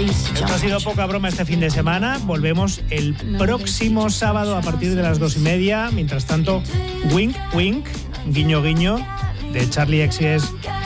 Esto ha sido poca broma este fin de semana. Volvemos el próximo sábado a partir de las 2:30. Mientras tanto, wink, wink, guiño, guiño, de Charlie XCX